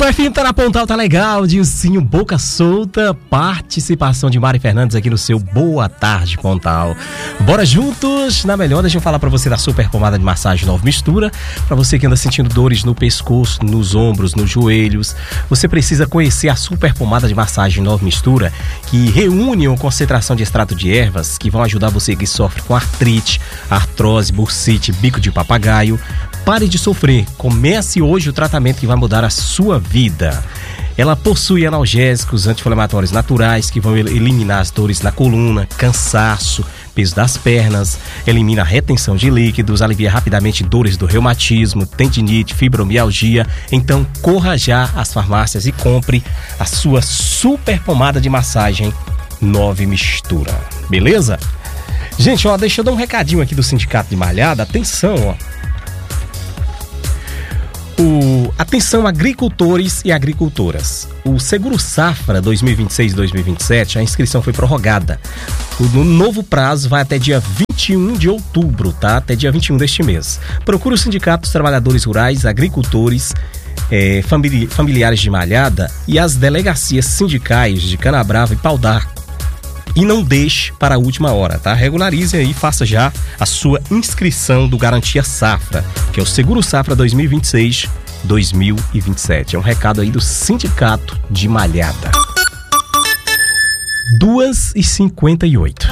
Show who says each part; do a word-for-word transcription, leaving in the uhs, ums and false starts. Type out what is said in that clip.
Speaker 1: F M tá na Pontal, tá legal. Dilcinho, boca solta. Participação de Mari Fernandes aqui no seu Boa Tarde, Pontal. Bora juntos. Na melhor, deixa eu falar pra você da super pomada de massagem Nova Mistura. Pra você que anda sentindo dores no pescoço, nos ombros, nos joelhos, você precisa conhecer a super pomada de massagem Nova Mistura, que reúne uma concentração de extrato de ervas que vão ajudar você que sofre com artrite, artrose, bursite, bico de papagaio. Pare de sofrer. Comece hoje o tratamento que vai mudar a sua vida. Ela possui analgésicos anti-inflamatórios naturais que vão eliminar as dores na coluna, cansaço, peso das pernas, elimina a retenção de líquidos, alivia rapidamente dores do reumatismo, tendinite, fibromialgia. Então corra já às farmácias e compre a sua super pomada de massagem Nova Mistura. Beleza? Gente, ó, deixa eu dar um recadinho aqui do Sindicato de Malhada. Atenção, ó. O... Atenção, agricultores e agricultoras. O Seguro Safra dois mil e vinte e seis dois mil e vinte e sete, a inscrição foi prorrogada. O novo prazo vai até dia vinte e um de outubro, tá? Até dia vinte e um deste mês. Procure o Sindicato dos Trabalhadores Rurais, Agricultores, é, famili... familiares de Malhada e as delegacias sindicais de Canabrava e Pau d'Arco. E não deixe para a última hora, tá? Regularize aí e faça já a sua inscrição do Garantia Safra, que é o Seguro Safra dois mil e vinte e seis dois mil e vinte e sete. É um recado aí do Sindicato de Malhada. duas e cinquenta e oito.